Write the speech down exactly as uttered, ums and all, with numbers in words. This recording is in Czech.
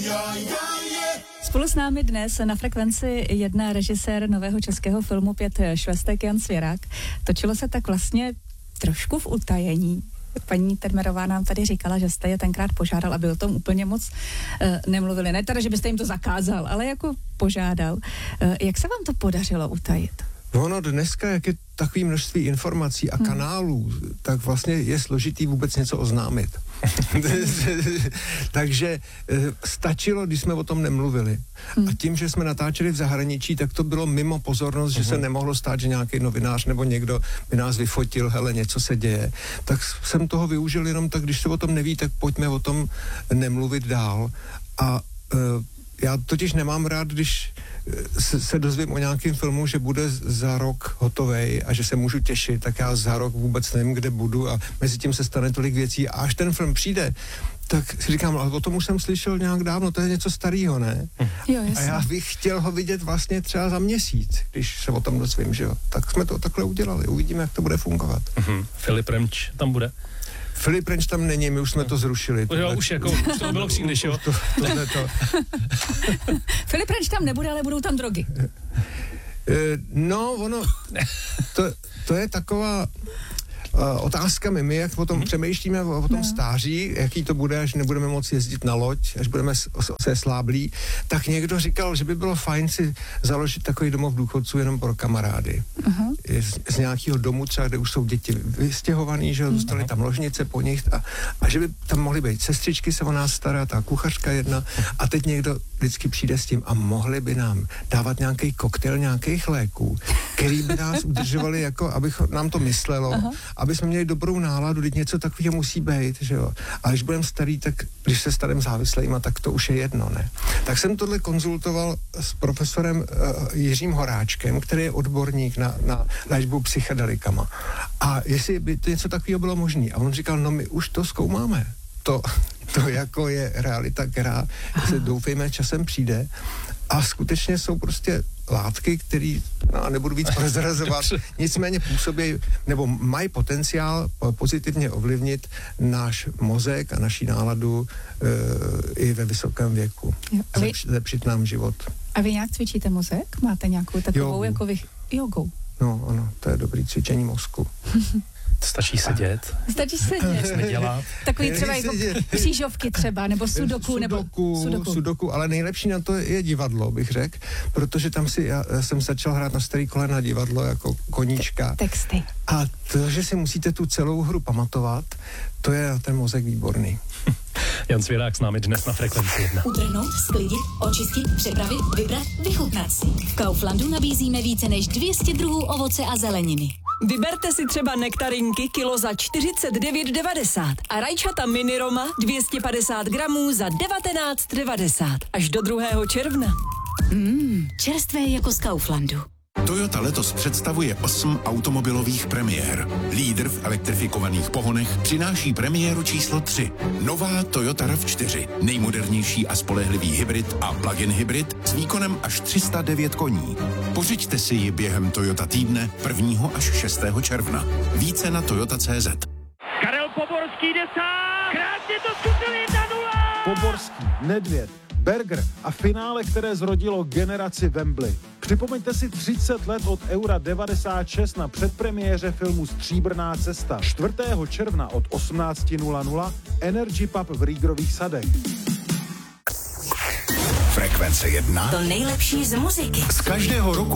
Spolu s námi dnes na Frekvenci jedna režisér nového českého filmu Pět švestek Jan Svěrák. Točilo se tak vlastně trošku v utajení. Paní Termerová nám tady říkala, že jste je tenkrát požádal, aby o tom úplně moc uh, nemluvili. Ne teda, že byste jim to zakázal, ale jako požádal. Uh, jak se vám to podařilo utajit? Ono dneska, jak je takové množství informací a kanálů, hmm. tak vlastně je složitý vůbec něco oznámit. Takže e, stačilo, když jsme o tom nemluvili. Hmm. A tím, že jsme natáčeli v zahraničí, tak to bylo mimo pozornost, že hmm. se nemohlo stát, že nějaký novinář nebo někdo by nás vyfotil, hele, něco se děje. Tak jsem toho využil jenom tak, když se o tom neví, tak pojďme o tom nemluvit dál. A e, já totiž nemám rád, když se, se dozvím o nějakém filmu, že bude za rok hotovej a že se můžu těšit, tak já za rok vůbec nevím, kde budu a mezi tím se stane tolik věcí a až ten film přijde, tak si říkám, ale o tom už jsem slyšel nějak dávno, to je něco starého, ne? Jo, a já bych chtěl ho vidět vlastně třeba za měsíc, když se o tom dozvím, že jo? Tak jsme to takhle udělali, uvidíme, jak to bude fungovat. Mm-hmm. Filip Remč tam bude? Filip Renč tam není, my už jsme to zrušili. To jo, už jako, už to bylo příliš, jo. To, to, to, to. Filip Renč tam nebude, ale budou tam drogy. No, ono, to, to je taková uh, otázka my, my jak o tom mm-hmm. přemýšlíme, o, o tom no. stáří, jaký to bude, až nebudeme moci jezdit na loď, až budeme se sláblí, tak někdo říkal, že by bylo fajn si založit takový domov důchodců jenom pro kamarády. Uh-huh. Z, z nějakého domu třeba, kde už jsou děti vystěhovaný, že dostali uh-huh. tam ložnice po nich a, a že by tam mohly být sestřičky se o nás starat a kuchařka jedna a teď někdo vždycky přijde s tím a mohli by nám dávat nějaký koktejl nějakých léků, který by nás udržovali jako, aby nám to myslelo, uh-huh. aby jsme měli dobrou náladu, teď něco takového musí být, že jo. A když budeme starý, tak když se staneme závislejma, tak to už je jedno, ne. Tak jsem tohle konzultoval s profesorem uh, Jiřím Horáčkem, který je odborník na, na léčbu psychedelikama. A jestli by to něco takového bylo možné. A on říkal, no my už to zkoumáme. To, to jako je realita, která se doufejme časem přijde. A skutečně jsou prostě látky, které, no, nebudu víc prozrazovat, nicméně působí, nebo mají potenciál pozitivně ovlivnit náš mozek a naší náladu e, i ve vysokém věku. Jo, Zlepš, zlepšit nám život. A vy nějak cvičíte mozek? Máte nějakou takovou jogu. jako vy... jogou? No, ano, to je dobrý cvičení mozku. Stačí sedět. Stačí sedět. Nic nedělat. Takový třeba jako křížovky třeba, nebo sudoku, sudoku, nebo sudoku. sudoku. Ale nejlepší na to je divadlo, bych řekl, protože tam si, já, já jsem začal hrát na starý kolena divadlo jako koníčka. Te- texty. A to, že si musíte tu celou hru pamatovat, to je ten mozek výborný. Jan Svěrák s námi dnes na Frekvenci jedna. Utrhnout, sklidit, očistit, připravit, vybrat, vychutnat si. V Kauflandu nabízíme více než dvě stě druhů ovoce a zeleniny. Vyberte si třeba nektarinky kilo za čtyřicet devět devadesát a rajčata mini Roma dvě stě padesát gramů za devatenáct devadesát až do druhého června. Mmm, čerstvé jako z Kauflandu. Toyota letos představuje osm automobilových premiér. Lídr v elektrifikovaných pohonech přináší premiéru číslo tři. Nová Toyota RAV čtyři. Nejmodernější a spolehlivý hybrid a plug-in hybrid s výkonem až tři sta devět koní. Pořiďte si ji během Toyota týdne prvního až šestého června. Více na toyota tečka cé zet. Karel Poborský jde sám. Krásně to zkusil jedna nula. Poborský, Nedvěd, Berger a finále, které zrodilo generaci Wembley. Připomeňte si třicet let od Eura devadesát šest na předpremiéře filmu Stříbrná cesta. čtvrtého června od osmnáct nula nula Energy Pub v Rýgrových sadech. Frekvence jedna. To nejlepší z muziky. Z každého roku